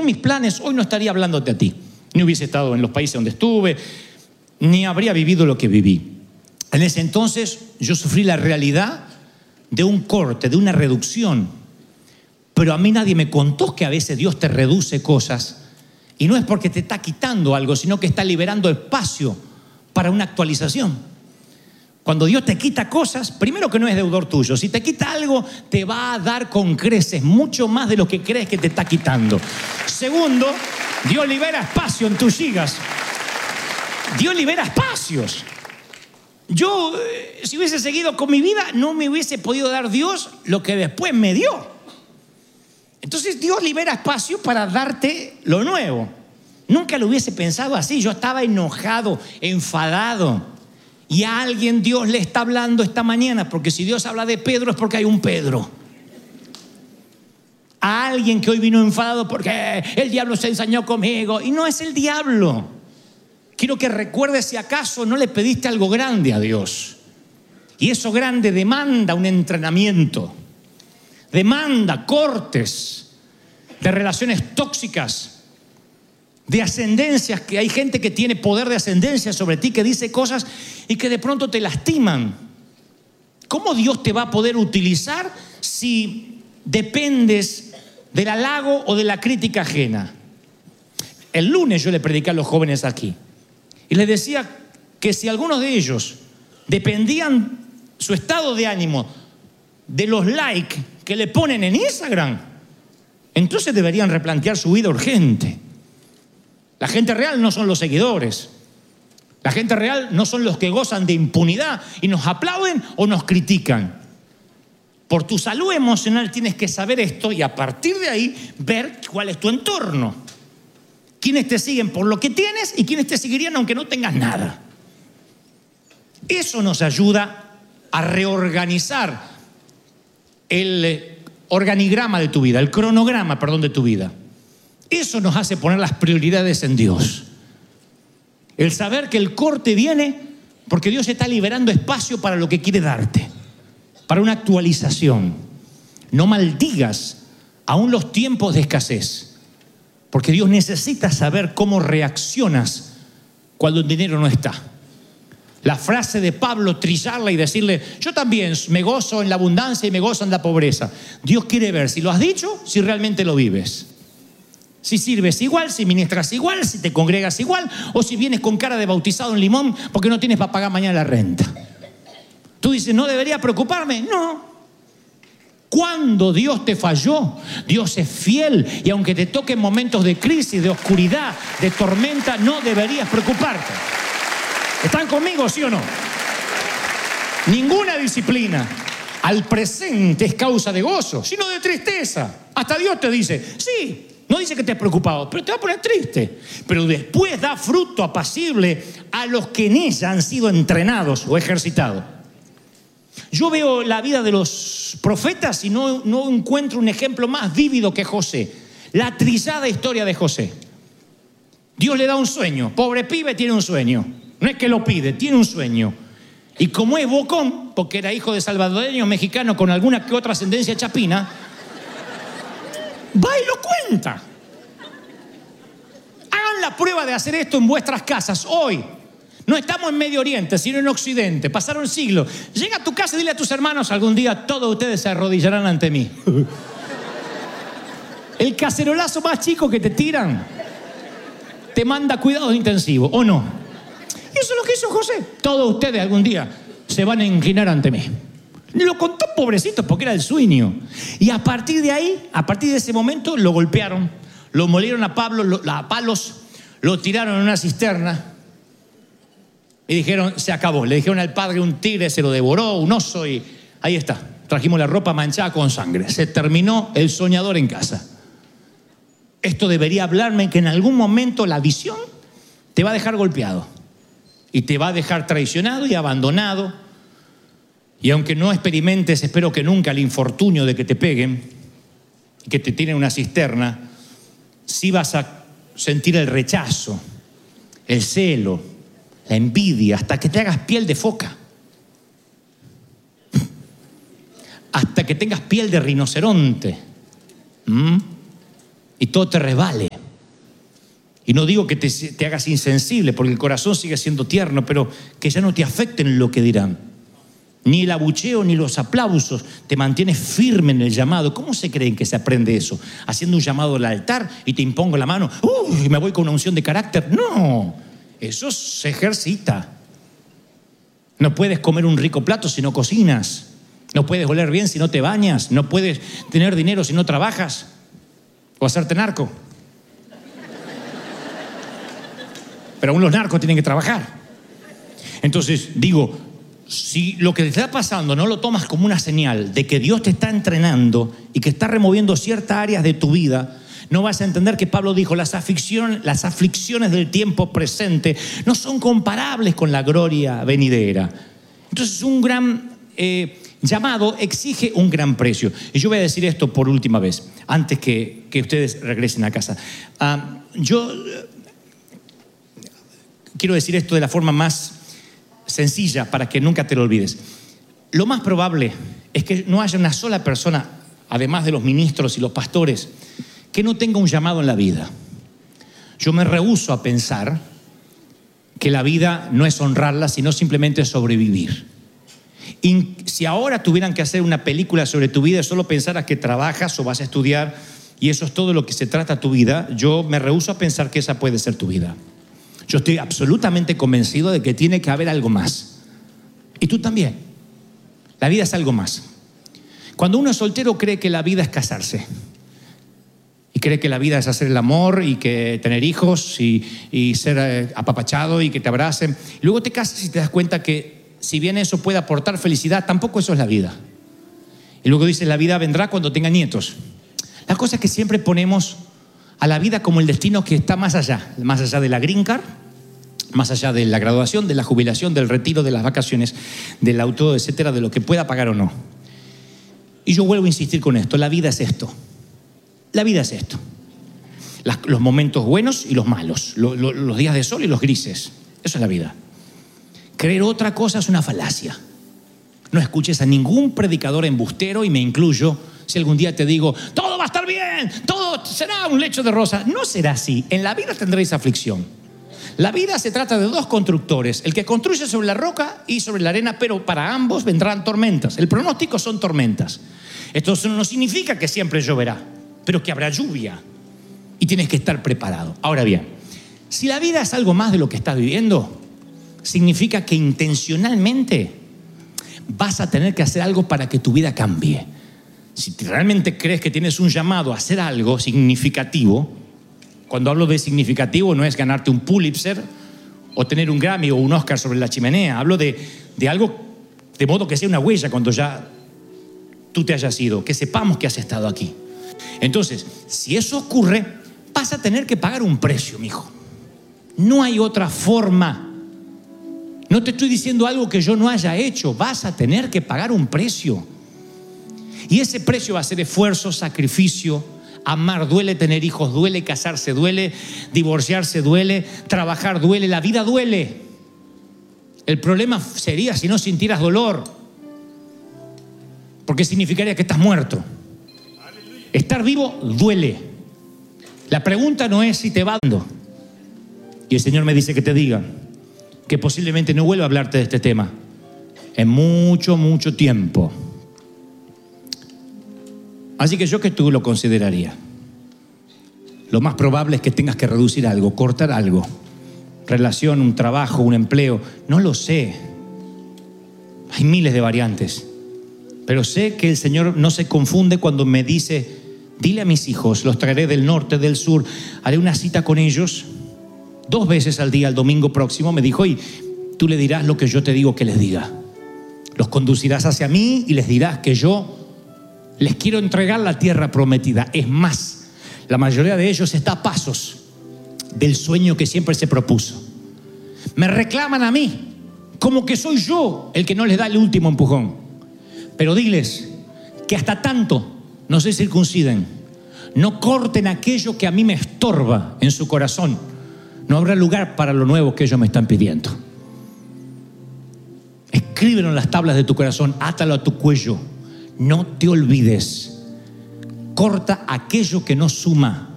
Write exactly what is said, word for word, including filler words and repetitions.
mis planes, hoy no estaría hablándote a ti. Ni hubiese estado en los países donde estuve, ni habría vivido lo que viví. En ese entonces yo sufrí la realidad de un corte, de una reducción. Pero a mí nadie me contó que a veces Dios te reduce cosas y no es porque te está quitando algo, sino que está liberando espacio para una actualización. Cuando Dios te quita cosas, primero que no es deudor tuyo. Si te quita algo, te va a dar con creces mucho más de lo que crees que te está quitando. Segundo, Dios libera espacio en tus gigas. Dios libera espacios. Yo, eh, si hubiese seguido con mi vida, no me hubiese podido dar Dios lo que después me dio. Entonces Dios libera espacio para darte lo nuevo. Nunca lo hubiese pensado así. Yo estaba enojado, enfadado. Y a alguien Dios le está hablando esta mañana, porque si Dios habla de Pedro es porque hay un Pedro. A alguien que hoy vino enfadado porque el diablo se ensañó conmigo. Y no es el diablo. Quiero que recuerdes si acaso no le pediste algo grande a Dios. Y eso grande demanda un entrenamiento. Demanda cortes de relaciones tóxicas, de ascendencias, que hay gente que tiene poder de ascendencia sobre ti, que dice cosas y que de pronto te lastiman. ¿Cómo Dios te va a poder utilizar si dependes del halago o de la crítica ajena? El lunes yo le prediqué a los jóvenes aquí y les decía que si algunos de ellos dependían su estado de ánimo de los likes que le ponen en Instagram, entonces deberían replantear su vida urgente. La gente real no son los seguidores. La gente real no son los que gozan de impunidad y nos aplauden o nos critican. Por tu salud emocional tienes que saber esto y a partir de ahí ver cuál es tu entorno. Quiénes te siguen por lo que tienes y quiénes te seguirían aunque no tengas nada. Eso nos ayuda a reorganizar el organigrama de tu vida, el cronograma, perdón, de tu vida. Eso nos hace poner las prioridades en Dios. El saber que el corte viene porque Dios está liberando espacio para lo que quiere darte, para una actualización. No maldigas aún los tiempos de escasez, porque Dios necesita saber cómo reaccionas cuando el dinero no está. La frase de Pablo, trillarla y decirle, yo también me gozo en la abundancia y me gozo en la pobreza. Dios quiere ver si lo has dicho, si realmente lo vives. Si sirves igual, si ministras igual, si te congregas igual, o si vienes con cara de bautizado en limón porque no tienes para pagar mañana la renta. Tú dices, ¿no debería preocuparme? No. Cuando Dios te falló, Dios es fiel y aunque te toquen momentos de crisis, de oscuridad, de tormenta, no deberías preocuparte. ¿Están conmigo, sí o no? Ninguna disciplina al presente es causa de gozo, sino de tristeza. Hasta Dios te dice, sí, no dice que estés preocupado, pero te va a poner triste. Pero después da fruto apacible a los que en ella han sido entrenados o ejercitados. Yo veo la vida de los profetas y no, no encuentro un ejemplo más vívido que José. La trillada historia de José. Dios le da un sueño. Pobre pibe tiene un sueño. No es que lo pide, tiene un sueño. Y como es bocón, porque era hijo de salvadoreño mexicano con alguna que otra ascendencia chapina, va y lo cuenta. Hagan la prueba de hacer esto en vuestras casas hoy. No estamos en Medio Oriente, sino en Occidente. Pasaron siglos. Llega a tu casa y dile a tus hermanos, algún día todos ustedes se arrodillarán ante mí. El cacerolazo más chico que te tiran te manda cuidados intensivos, ¿o no? Eso es lo que hizo José. Todos ustedes algún día se van a inclinar ante mí. Lo contó pobrecito porque era el sueño. Y a partir de ahí, a partir de ese momento, lo golpearon, lo molieron a Pablo lo, a palos, lo tiraron en una cisterna y dijeron, se acabó. Le dijeron al padre, un tigre se lo devoró, un oso, y ahí está. Trajimos la ropa manchada con sangre. Se terminó el soñador en casa. Esto debería hablarme que en algún momento la visión te va a dejar golpeado. Y te va a dejar traicionado y abandonado. Y aunque no experimentes, espero que nunca, el infortunio de que te peguen, que te tiren en una cisterna, sí vas a sentir el rechazo, el celo, la envidia, hasta que te hagas piel de foca. Hasta que tengas piel de rinoceronte. ¿Mm? Y todo te resbale. Y no digo que te, te hagas insensible, porque el corazón sigue siendo tierno, pero que ya no te afecten lo que dirán. Ni el abucheo ni los aplausos. Te mantienes firme en el llamado. ¿Cómo se creen que se aprende eso? ¿Haciendo un llamado al altar y te impongo la mano? ¡Uy! Me voy con una unción de carácter. No, eso se ejercita. No puedes comer un rico plato si no cocinas. No puedes oler bien si no te bañas. No puedes tener dinero si no trabajas. O hacerte narco. Pero aún los narcos tienen que trabajar. Entonces, digo, si lo que te está pasando no lo tomas como una señal de que Dios te está entrenando y que está removiendo ciertas áreas de tu vida, no vas a entender que Pablo dijo, las aflicciones, las aflicciones del tiempo presente no son comparables con la gloria venidera. Entonces, un gran eh, llamado exige un gran precio. Y yo voy a decir esto por última vez, antes que, que ustedes regresen a casa. Uh, yo... Quiero decir esto de la forma más sencilla para que nunca te lo olvides. Lo más probable es que no haya una sola persona, además de los ministros y los pastores, que no tenga un llamado en la vida. Yo me rehúso a pensar que la vida no es honrarla, sino simplemente sobrevivir. Y si ahora tuvieran que hacer una película sobre tu vida y solo pensaras que trabajas o vas a estudiar y eso es todo lo que se trata tu vida, yo me rehúso a pensar que esa puede ser tu vida. Yo estoy absolutamente convencido de que tiene que haber algo más. Y tú también. La vida es algo más. Cuando uno es soltero cree que la vida es casarse. Y cree que la vida es hacer el amor y que tener hijos y, y ser eh, apapachado y que te abracen. Y luego te casas y te das cuenta que si bien eso puede aportar felicidad, tampoco eso es la vida. Y luego dices, la vida vendrá cuando tenga nietos. La cosa es que siempre ponemos a la vida como el destino que está más allá, más allá de la green card, más allá de la graduación, de la jubilación, del retiro, de las vacaciones, del auto, etcétera, de lo que pueda pagar o no. Y yo vuelvo a insistir con esto, la vida es esto. La vida es esto. Las, los momentos buenos y los malos, lo, lo, los días de sol y los grises. Eso es la vida. Creer otra cosa es una falacia. No escuches a ningún predicador embustero, y me incluyo, si algún día te digo, todo va a estar bien, todo será un lecho de rosas. No será así. En la vida tendréis aflicción. La vida se trata de dos constructores, el que construye sobre la roca y sobre la arena, pero para ambos vendrán tormentas. El pronóstico son tormentas. Esto no significa que siempre lloverá, pero que habrá lluvia y tienes que estar preparado. Ahora bien, si la vida es algo más de lo que estás viviendo, significa que intencionalmente vas a tener que hacer algo para que tu vida cambie. Si realmente crees que tienes un llamado a hacer algo significativo, cuando hablo de significativo no es ganarte un Pulitzer o tener un Grammy o un Oscar sobre la chimenea, hablo de, de algo de modo que sea una huella cuando ya tú te hayas ido, que sepamos que has estado aquí. Entonces, si eso ocurre, vas a tener que pagar un precio, mijo. No hay otra forma. No te estoy diciendo algo que yo no haya hecho, vas a tener que pagar un precio. Y ese precio va a ser esfuerzo, sacrificio. Amar duele, tener hijos duele, casarse duele, divorciarse duele, trabajar duele, la vida duele. El problema sería si no sintieras dolor, porque significaría que estás muerto. Estar vivo duele. La pregunta no es si te va dando. Y el Señor me dice que te diga que posiblemente no vuelva a hablarte de este tema en mucho, mucho tiempo. Así que yo que tú lo consideraría. Lo más probable es que tengas que reducir algo, cortar algo. Relación, un trabajo, un empleo. No lo sé. Hay miles de variantes. Pero sé que el Señor no se confunde cuando me dice, dile a mis hijos, los traeré del norte, del sur, haré una cita con ellos dos veces al día, el domingo próximo. Me dijo, y tú le dirás lo que yo te digo que les diga. Los conducirás hacia mí y les dirás que yo les quiero entregar la tierra prometida. Es más, la mayoría de ellos está a pasos del sueño que siempre se propuso. Me reclaman a mí, como que soy yo el que no les da el último empujón. Pero diles que hasta tanto no se circunciden, no corten aquello que a mí me estorba en su corazón, no habrá lugar para lo nuevo que ellos me están pidiendo. Escríbelo en las tablas de tu corazón, átalo a tu cuello. No te olvides. Corta aquello que no suma.